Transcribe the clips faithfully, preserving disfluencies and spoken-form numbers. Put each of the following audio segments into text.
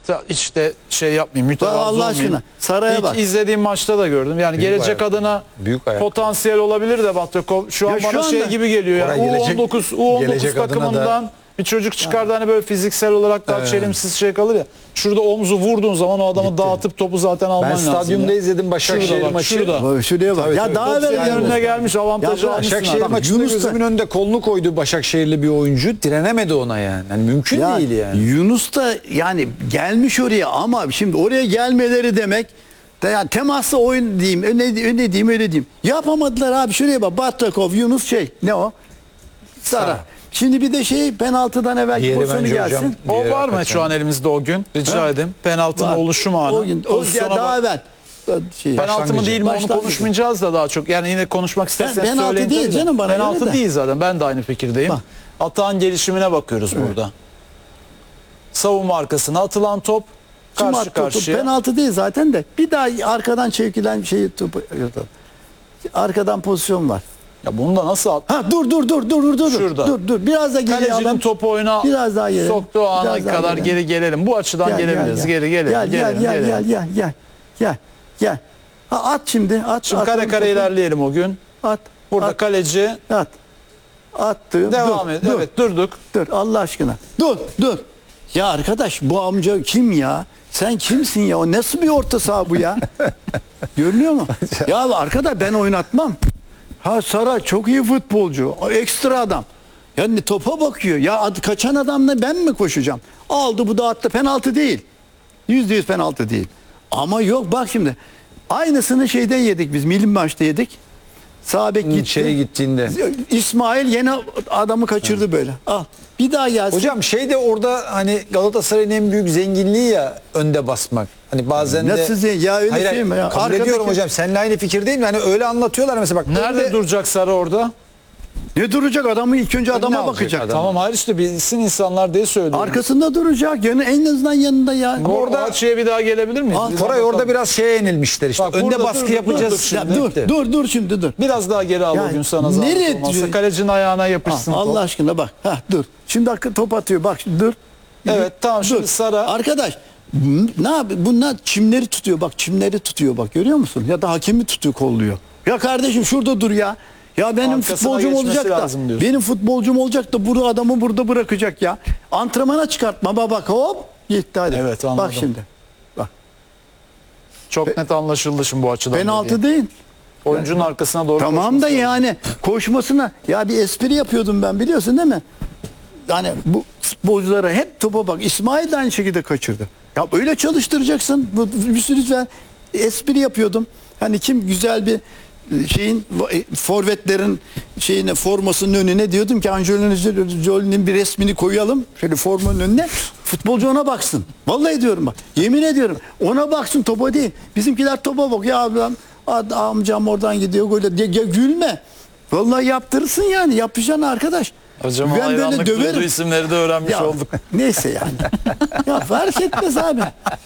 Hiç de şey yapmayayım, mütevazı Allah olmayayım. aşkına, Saray'a İlk bak. izlediğim maçta da gördüm. Yani Büyük gelecek ayak. adına Büyük ayak. potansiyel olabilir de Batakov. Şu an Ya şu bana şey anda- gibi geliyor. Oraya Yani. gelecek- U on dokuz, U on dokuz gelecek adına takımından da- bir çocuk çıkardı hani böyle fiziksel olarak daha Evet. çelimsiz şey kalır ya. Şurada omzu vurduğun zaman o adamı dağıtıp topu zaten alman Ben lazım. stadyumda ya. izledim Başakşehir Şurada bak, maçı. şurada. Bak şuraya bak. Tabii, ya tabii. daha Top evvel senin önüne yani. gelmiş, avantajı Ya almışsın. Başakşehir adam. maçında Yunus da- gözümün önünde kolunu koydu Başakşehirli bir oyuncu. Direnemedi ona yani. Yani mümkün Ya, değil yani. Yunus da yani gelmiş oraya ama şimdi oraya gelmeleri demek de yani temaslı oyun diyeyim, öyle, öyle diyeyim, öyle diyeyim. Yapamadılar abi, şuraya bak. Batakov, Yunus şey, ne o? Sara. Sara. Şimdi bir de şey, penaltıdan evvelki Diğeri pozisyonu bence gelsin. hocam- O Diğeri var mı hakikaten. şu an elimizde o gün? Rica Ha? edeyim. Penaltının Var. oluşum anı. O gün, o Pozisyona ya daha bak. evvel. Şey, Penaltı mı Başlangıcı. değil mi onu Başlangıcı. konuşmayacağız da daha çok. Yani yine konuşmak isterseniz penaltı söyleyin. değil tabii de. canım, bana Penaltı göre de. değil zaten. Ben de aynı fikirdeyim. Bak. Atağın gelişimine bakıyoruz burada. Savunma arkasına atılan top Kim karşı attı topu? karşıya. Penaltı değil zaten de. Bir daha arkadan çekilen şeyi topu. Arkadan pozisyon var. Ya bunu da nasıl at? Ha dur dur dur dur dur dur. Şurada. Dur dur. Biraz da geriye Kalecinin alalım. topu oyuna Biraz daha geri. soktuğu ana Biraz daha kadar geri. geri gelelim. Bu açıdan gelebiliriz. Geri gelelim. Gel gel gelelim, gel gelelim. gel gel gel gel gel. Ha, at şimdi. At. Şimdi at, kare at, kare at, ilerleyelim o gün. At. Burada at, kaleci at. Attım. devam dur, et. Dur, Evet durduk. dur Allah aşkına. Dur dur. Ya arkadaş, bu amca kim ya? Sen kimsin ya? O nasıl bir orta saha bu ya? Görünüyor mu? Ya arkadaş, ben oynatmam. Ha, Sara çok iyi futbolcu. O ekstra adam. Yani topa bakıyor. Ya ad- kaçan adamla ben mi koşacağım? Aldı bu da attı. Penaltı değil. Yüzde yüz penaltı değil. Ama yok bak şimdi. Aynısını şeyde yedik biz. Milli maçta yedik. Sağ bek gitti. Şeye gittiğinde. İsmail yine adamı kaçırdı böyle. Al. Bir daha gelsin. Hocam şey de orada hani Galatasaray'ın en büyük zenginliği ya önde basmak. Hani bazen de... Nasıl zengin? Ya öyle Hayır, şey mi ya? Kabul Arkadaki- ediyorum hocam. Seninle aynı fikirdeyim. Yani öyle anlatıyorlar mesela. Bak, Nerede önde- duracak Sarı orada? Ne duracak, adamı ilk önce adama alacak bakacak. adam. Tamam hayır işte bilsin insanlar diye söylüyorum. Arkasında duracak. Yani en azından yanında ya. Orada Orada- açıya bir daha gelebilir miyiz? Al, Bir Koray daha orada bakalım. biraz şeye yenilmişler işte. Bak, önde burada baskı dur, dur, yapacağız. dur, Ya şimdi. dur, Bitti. dur, dur şimdi dur. Biraz daha geri al Yani o gün sana zahmet nereye- olmazsa. Kalecinin ayağına yapışsın top. Allah aşkına bak. Hah, dur. Şimdi hakkı top atıyor. Bak şimdi dur. Evet, tamam, şimdi Dur. Sara- Arkadaş m- ne yapıyor? Bunlar çimleri tutuyor. Bak çimleri tutuyor bak, görüyor musun? Ya da hakemi tutuyor, kolluyor. Ya kardeşim şurada dur ya. Ya benim Arkasına futbolcum geçmesi olacak da. lazım diyorsun. Benim futbolcum olacak da bunu adamı burada bırakacak ya. Antrenmana çıkartma baba, bak hop gitti hadi. Evet, anladım. Bak şimdi. Bak. Çok net anlaşıldı şimdi bu açıdan. Penaltı dediğin. değil. Oyuncunun arkasına doğru Tamam koşması da lazım. yani koşmasına, ya bir espri yapıyordum ben, biliyorsun değil mi? Yani bu futbolculara hep topa bak. İsmail de aynı şekilde kaçırdı. Ya öyle çalıştıracaksın. Bu bir sürü güzel espri yapıyordum. Hani kim güzel bir şeyin forvetlerin şeyine, formasının önüne diyordum ki Angelina Jolie'nin bir resmini koyalım şöyle formanın önüne, futbolcu ona baksın. Vallahi diyorum bak. Yemin ediyorum. Ona baksın, topa değil. Bizimkiler topa bak. Ya ablam, ad- amcam oradan gidiyor gol. Ya, ya gülme. Vallahi yaptırırsın yani. Yapacaksın arkadaş. Hocam Ben böyle hayranlık döverim. duyduğu isimleri de öğrenmiş Ya, olduk. neyse yani. Ya fark etmez abi.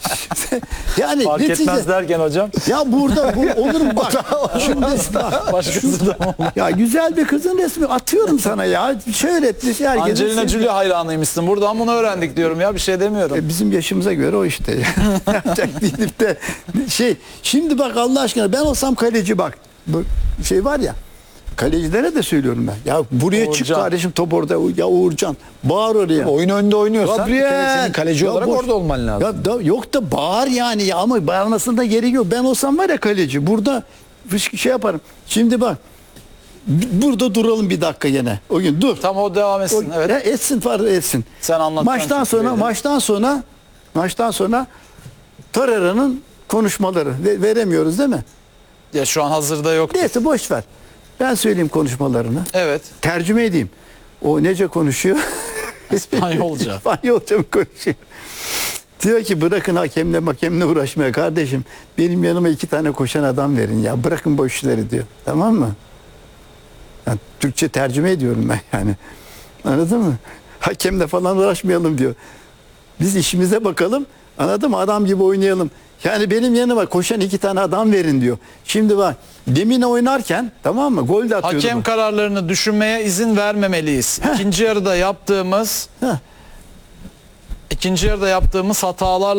Yani Fark netice- etmez derken hocam. Ya burada bu olur mu bak. Şimdi bak. Başkası da mı olur? Ya güzel bir kızın resmi atıyorum sana ya. Şöyle herkese Angelina Jolie hayranıymışsın. Buradan bunu öğrendik diyorum ya. Bir şey demiyorum. E, bizim yaşımıza göre o işte. Yapacak değilim de şey. Şimdi bak Allah aşkına, ben olsam kaleci bak. Bu şey var ya. Kalecilere de söylüyorum ben. Ya buraya çık Uğurcan. kardeşim, top orada. Ya Uğurcan, bağır oraya. Oyun önde oynuyorsan bir kere Gabriel. senin kaleci Ya olarak boş- orada olman lazım. Ya da, yok da bağır yani ya, ama bağırmasında gerek yok. Ben olsam var ya kaleci, burada fışkı şey yaparım. Şimdi bak, b- burada duralım bir dakika gene. O gün dur. Tam o devam O, etsin. Evet. ya etsin fark etsin. Sen anlat. Maçtan sonra maçtan sonra maçtan sonra Torreira'nın konuşmaları Ve- veremiyoruz değil mi? Ya şu an hazırda yok. Neyse boş ver. Ben söyleyeyim konuşmalarını. Evet. Tercüme edeyim. O nece konuşuyor? İspanyolca. İspanyolca mı konuşuyor? Diyor ki bırakın hakemle hakemle uğraşmaya kardeşim. Benim yanıma iki tane koşan adam verin ya. Bırakın boş işleri diyor. Tamam mı? Yani Türkçe tercüme ediyorum ben yani. Anladın mı? Hakemle falan uğraşmayalım diyor. Biz işimize bakalım. Anladın mı? Adam gibi oynayalım. Yani benim yanıma koşan iki tane adam verin diyor. Şimdi bak, demin oynarken tamam mı? Gol de atıyordum. Hakem kararlarını düşünmeye izin vermemeliyiz. İkinci yarıda yaptığımız Heh. ikinci yarıda yaptığımız hatalarla